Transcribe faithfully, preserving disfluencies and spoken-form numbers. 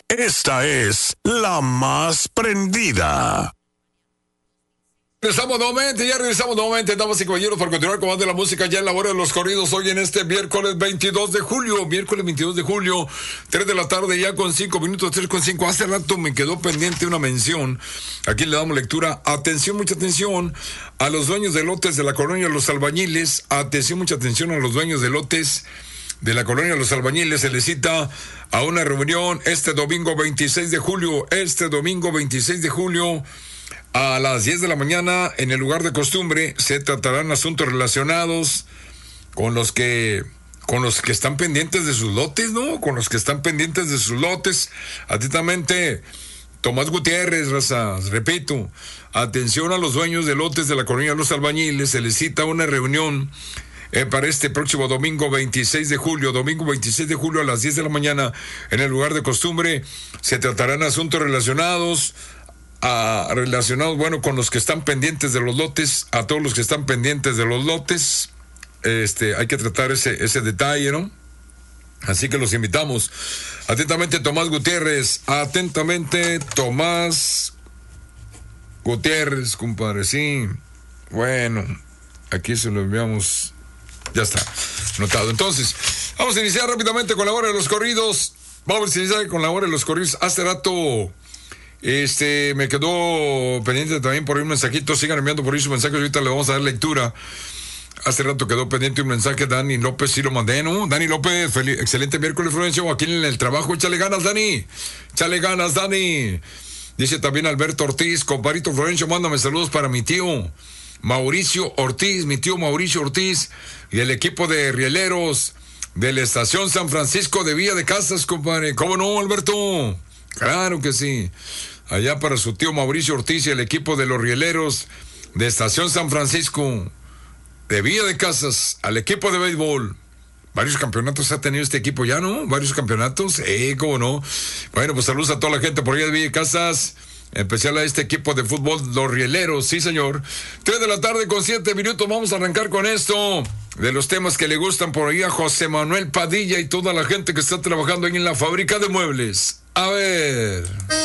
esta es la más prendida. Regresamos nuevamente, ya regresamos nuevamente, damas y caballeros, para continuar con más de la música ya en la hora de los corridos, hoy en este miércoles veintidós de julio, miércoles veintidós de julio, tres de la tarde ya con cinco minutos, tres con cinco. Hace rato me quedó pendiente una mención, aquí le damos lectura. Atención, mucha atención a los dueños de lotes de la colonia Los Albañiles, atención, mucha atención a los dueños de lotes de la colonia Los Albañiles. Se les cita a una reunión este domingo veintiséis de julio, este domingo veintiséis de julio, a las diez de la mañana, en el lugar de costumbre. Se tratarán asuntos relacionados con los que con los que están pendientes de sus lotes, ¿no? Con los que están pendientes de sus lotes. Atentamente, Tomás Gutiérrez, raza. Repito, atención a los dueños de lotes de la colonia Los Albañiles. Se les cita una reunión eh, para este próximo domingo veintiséis de julio, domingo veintiséis de julio a las diez de la mañana, en el lugar de costumbre. Se tratarán asuntos relacionados A, relacionados, bueno, con los que están pendientes de los lotes. A todos los que están pendientes de los lotes, este, hay que tratar ese, ese detalle, ¿no? Así que los invitamos. Atentamente, Tomás Gutiérrez. Atentamente, Tomás Gutiérrez, compadre, sí. Bueno, aquí se lo enviamos. Ya está, notado. Entonces, vamos a iniciar rápidamente con la hora de los corridos. Vamos a iniciar con la hora de los corridos. Hace rato Este, me quedó pendiente también por ahí un mensajito. Sigan enviando por ahí sus mensajes, ahorita le vamos a dar lectura. Hace rato quedó pendiente un mensaje. Dani López, sí lo mandé, ¿no? Dani López, feliz, excelente miércoles, Florencio, aquí en el trabajo. Échale ganas, Dani. Échale ganas, Dani. Dice también Alberto Ortiz, compadrito Florencio, mándame saludos para mi tío Mauricio Ortiz, mi tío Mauricio Ortiz y el equipo de rieleros de la estación San Francisco de Villa de Casas, compadre. ¿Cómo no, Alberto? Claro que sí. Allá para su tío Mauricio Ortiz y el equipo de los rieleros de Estación San Francisco de Villa de Casas, al equipo de béisbol. Varios campeonatos ha tenido este equipo ya, ¿no? Varios campeonatos, eh, cómo no. Bueno, pues saludos a toda la gente por allá de Villa de Casas, en especial a este equipo de fútbol, los rieleros, sí señor. Tres de la tarde con siete minutos, vamos a arrancar con esto, de los temas que le gustan por ahí a José Manuel Padilla y toda la gente que está trabajando ahí en la fábrica de muebles. A ver...